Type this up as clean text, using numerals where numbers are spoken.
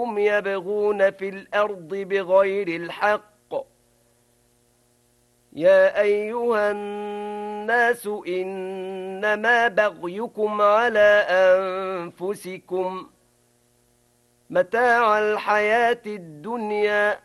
هم يبغون في الأرض بغير الحق يا أيها الناس إنما بغيكم على أنفسكم متاع الحياة الدنيا